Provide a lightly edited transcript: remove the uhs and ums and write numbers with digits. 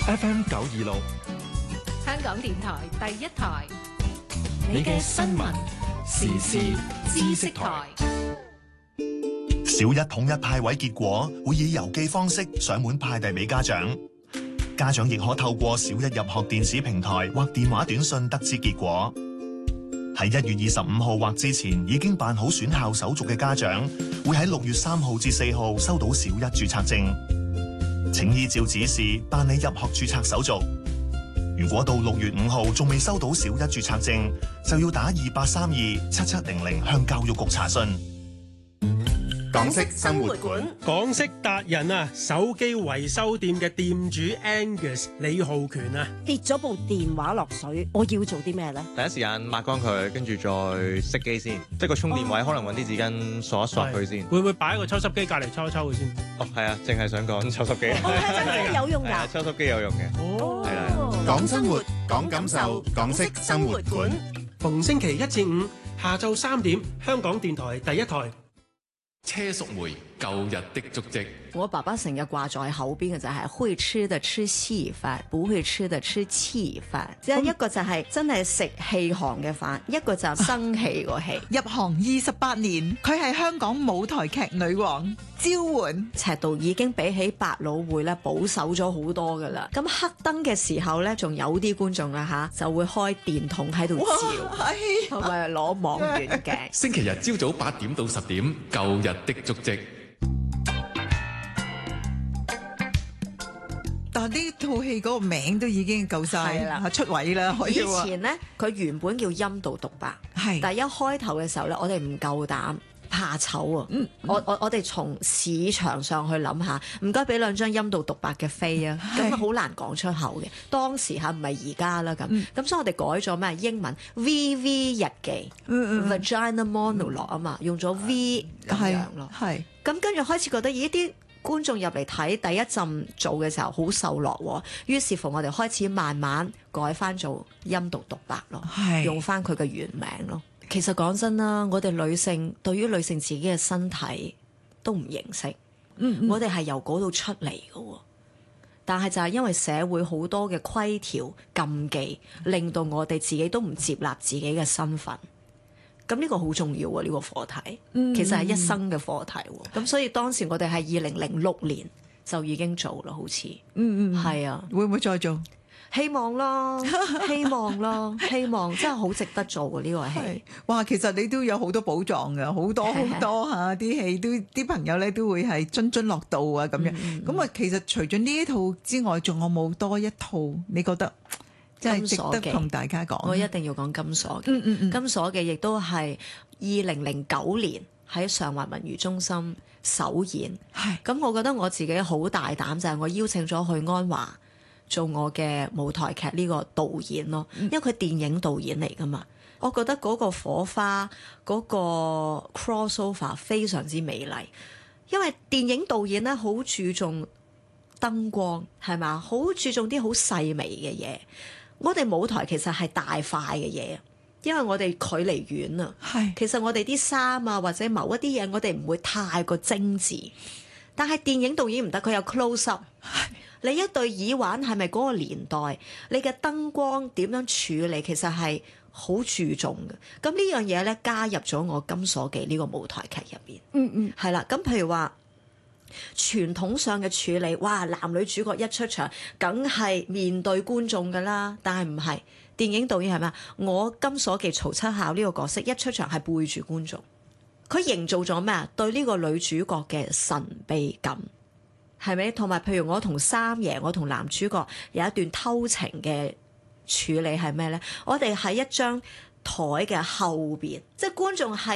FM 926， 香港電台第一台， 你嘅新聞時事知識台。 小一統一派位結果會以郵寄方式上門派遞俾家長，家長亦可透過小一入學電子平台或電話短信得知結果。喺1月25號或之前已經辦好選校手續嘅家長，會喺6月3號至4號收到小一註冊證，請依照指示辦理入學註冊手續。如果到6月5號仲未收到小一註冊證，就要打28327700向教育局查詢。 港式生活館， 港式達人啊，手機維修店嘅店主 Angus 李浩權啊， 跌咗部電話落水，我要做啲咩咧？ 第一時間抹乾佢，跟住再熄機先，即係個充電位可能揾啲紙巾掃一掃佢先。 會唔會擺喺個抽濕機隔離抽一抽佢先？ 哦，係啊，淨係想講抽濕機。 真係有用㗎， 抽濕機有用嘅。 哦， 係啦。 講生活，講感受，港式生活館。 逢星期1至5下晝3點，香港電台第一台。 車淑梅舊日的足跡。 我爸爸成日掛在口邊嘅就係會吃的吃稀飯，不會吃的吃氣飯。即係一個就係真係食氣行嘅飯，一個就係生氣個氣。 入行28年，佢係香港舞台劇女王，招喚尺度已經比起百老匯咧保守咗好多噶啦。咁黑燈嘅時候咧，仲有啲觀眾啊就會開電筒喺度照，同埋攞望遠鏡。 星期日朝早8點到10點，舊日的足跡。 但呢套戲嗰個名都已經夠晒啦，出位啦，可以話。 以前咧，佢原本叫陰道獨白， 係， 但係一開頭嘅時候咧，我哋唔夠膽。怕醜啊！我哋從市場上去諗下，唔該俾2張陰道獨白嘅飛啊，咁好難講出口嘅。當時唔係而家啦咁，所以我哋改咗咩英文 VV 日記，Vagina Monologue 啊嘛，用咗 V 咁樣咯。係咁跟住開始覺得，咦啲觀眾入嚟睇第一陣做嘅時候好受落喎，於是乎我哋開始慢慢改翻做陰道獨白咯，用翻佢嘅原名咯。其實講真啦，我哋女性對於女性自己嘅身體都唔認識，我哋係由嗰度出嚟嘅，但係就係因為社會好多嘅規條禁忌，令到我哋自己都唔接納自己嘅身份。咁呢個好重要喎，呢個課題，其實係一生嘅課題。咁所以當時我哋係2006年就已經做啦，好似，係啊， 會唔會再做？ 希望咯，希望咯，希望真係好值得做嘅呢個戲。 哇，其實你都有好多寶藏㗎，好多嚇啲戲都啲朋友咧都會係津津樂道啊咁樣。咁啊，其實除咗呢一套之外，仲有冇多一套？你覺得真係值得同大家講？ 我一定要講金鎖嘅。金鎖嘅亦都係2009年喺上環文娛中心首演。咁我覺得我自己好大膽，就係我邀請咗許鞍華做我嘅舞台劇呢個導演咯，因為佢電影導演嚟噶嘛，我覺得嗰個火花嗰個 crossover 非常之美麗，因為電影導演咧好注重燈光係嘛，好注重啲好細微嘅嘢，我哋舞台其實係大塊嘅嘢，因為我哋距離遠啊，其實我哋啲衫啊或者某一啲嘢我哋唔會太過精緻，但係電影導演唔得，佢有 close up。你一對耳環係咪嗰個年代？你嘅燈光點樣處理，其實係好注重嘅。咁呢樣嘢咧加入咗我金鎖記呢個舞台劇入邊。係啦。咁譬如話傳統上嘅處理，哇！男女主角一出場，梗係面對觀眾㗎啦。但係唔係電影導演係咩？我金鎖記曹七孝呢個角色一出場係背住觀眾，佢營造咗咩啊？對呢個女主角嘅神秘感。係咪？同埋，譬如我同三爺，我同男主角有一段偷情嘅處理係咩咧？我哋喺一張台嘅後邊，即係觀眾係